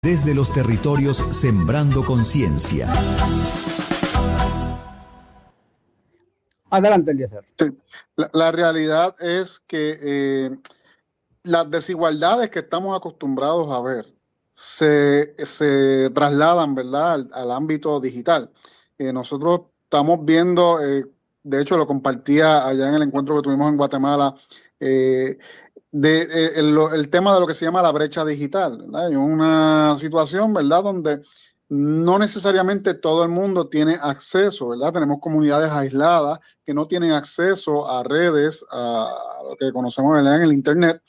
Desde los territorios sembrando conciencia. Adelante, Eliezer. Sí. La realidad es que las desigualdades que estamos acostumbrados a ver se trasladan, ¿verdad?, al ámbito digital. Nosotros estamos viendo, de hecho lo compartía allá en el encuentro que tuvimos en Guatemala, el tema de lo que se llama la brecha digital, ¿verdad? Hay una situación, ¿verdad?, donde no necesariamente todo el mundo tiene acceso, ¿verdad? Tenemos comunidades aisladas que no tienen acceso a redes, a lo que conocemos, ¿verdad?, en el Internet.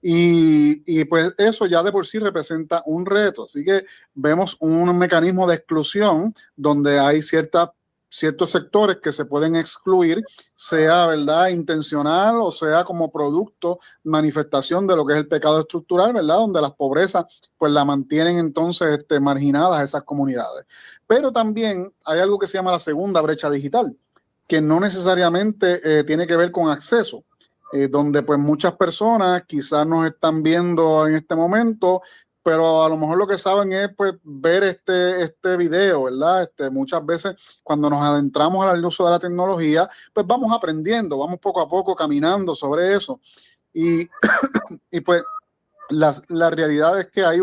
Y pues eso ya de por sí representa un reto. Así que vemos un mecanismo de exclusión donde hay ciertos sectores que se pueden excluir, sea, ¿verdad?, intencional o sea como producto, manifestación de lo que es el pecado estructural, ¿verdad?, donde las pobrezas pues la mantienen entonces marginadas a esas comunidades. Pero también hay algo que se llama la segunda brecha digital, que no necesariamente tiene que ver con acceso. Donde pues muchas personas quizás nos están viendo en este momento, pero a lo mejor lo que saben es pues ver este video, ¿verdad? Muchas veces cuando nos adentramos al uso de la tecnología, pues vamos aprendiendo, vamos poco a poco caminando sobre eso. Y pues la realidad es que hay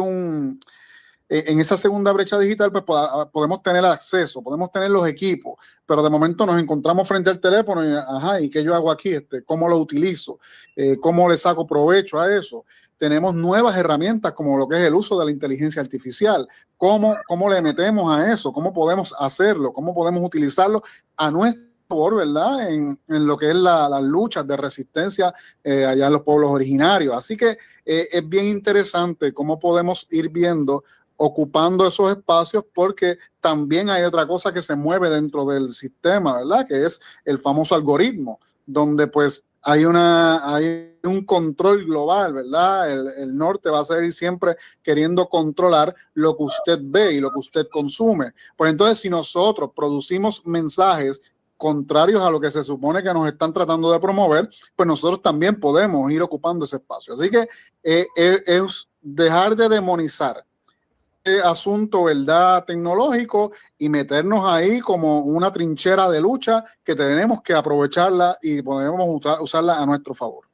en esa segunda brecha digital, pues podemos tener acceso, podemos tener los equipos, pero de momento nos encontramos frente al teléfono y, ajá, ¿y qué yo hago aquí? ¿Cómo lo utilizo? ¿Cómo le saco provecho a eso? Tenemos nuevas herramientas como lo que es el uso de la inteligencia artificial. ¿Cómo le metemos a eso? ¿Cómo podemos hacerlo? ¿Cómo podemos utilizarlo a nuestro favor, ¿verdad?, en lo que es las luchas de resistencia allá en los pueblos originarios? Así que es bien interesante cómo podemos ir viendo, ocupando esos espacios, porque también hay otra cosa que se mueve dentro del sistema, ¿verdad?, que es el famoso algoritmo, donde pues hay un control global, ¿verdad? El norte va a seguir siempre queriendo controlar lo que usted ve y lo que usted consume. Pues entonces, si nosotros producimos mensajes contrarios a lo que se supone que nos están tratando de promover, pues nosotros también podemos ir ocupando ese espacio. Así que es dejar de demonizar asunto, ¿verdad?, tecnológico, y meternos ahí como una trinchera de lucha que tenemos que aprovecharla y podemos usarla a nuestro favor.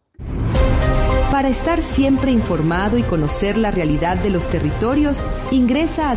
Para estar siempre informado y conocer la realidad de los territorios, ingresa a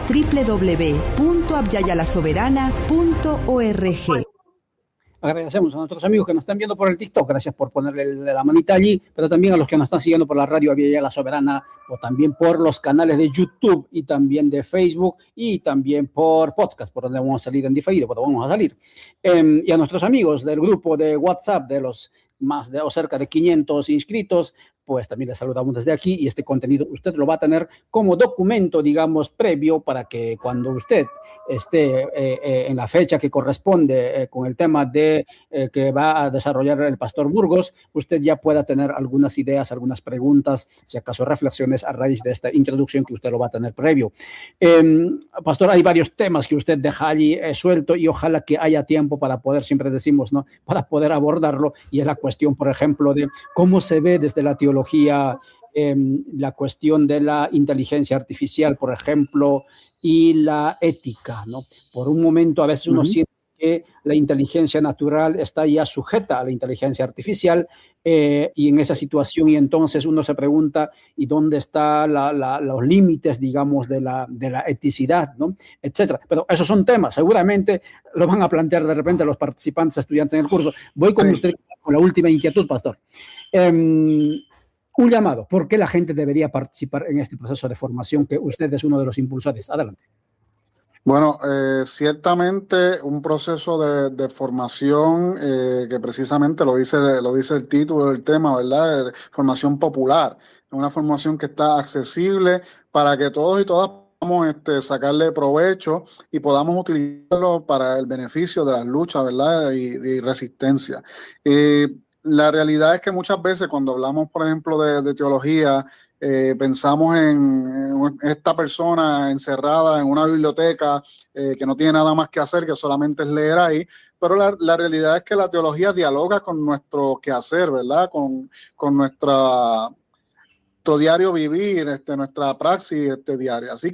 www.abyayalasoberana.org. Agradecemos a nuestros amigos que nos están viendo por el TikTok, gracias por ponerle la manita allí, pero también a los que nos están siguiendo por la radio Abyayala Soberana, o también por los canales de YouTube y también de Facebook y también por podcast, por donde vamos a salir en diferido, por donde vamos a salir. Y a nuestros amigos del grupo de WhatsApp de los o cerca de 500 inscritos, pues también les saludamos desde aquí, y este contenido usted lo va a tener como documento, digamos, previo, para que cuando usted esté en la fecha que corresponde con el tema de que va a desarrollar el Pastor Burgos, usted ya pueda tener algunas ideas, algunas preguntas, si acaso reflexiones a raíz de esta introducción que usted lo va a tener previo. Pastor, hay varios temas que usted deja allí suelto, y ojalá que haya tiempo para poder, siempre decimos, ¿no?, para poder abordarlo, y es la cuestión, por ejemplo, de cómo se ve desde la teología la cuestión de la inteligencia artificial, por ejemplo, y la ética, ¿no? Por un momento a veces uno siente que la inteligencia natural está ya sujeta a la inteligencia artificial, y en esa situación, y entonces uno se pregunta, ¿y dónde están los límites, digamos, de la eticidad, ¿no?, etcétera? Pero esos son temas, seguramente lo van a plantear de repente los participantes, estudiantes en el curso. Voy con usted con la última inquietud, Pastor. Un llamado, ¿por qué la gente debería participar en este proceso de formación que usted es uno de los impulsores? Adelante. Bueno, ciertamente un proceso de formación que precisamente lo dice el título del tema, ¿verdad? Formación popular, una formación que está accesible para que todos y todas podamos sacarle provecho y podamos utilizarlo para el beneficio de las luchas, ¿verdad?, y resistencia. La realidad es que muchas veces cuando hablamos, por ejemplo, de teología, pensamos en esta persona encerrada en una biblioteca que no tiene nada más que hacer, que solamente es leer ahí, pero la realidad es que la teología dialoga con nuestro quehacer, ¿verdad?, con nuestra nuestro diario vivir, nuestra praxis diaria. Así